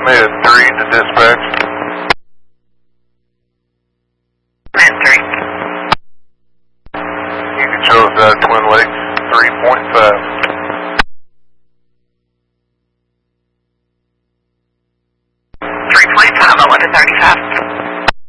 Mid 3 to dispatch. Mid 3. You can show us Twin Lakes 3.5. 3.5, 11 to 35.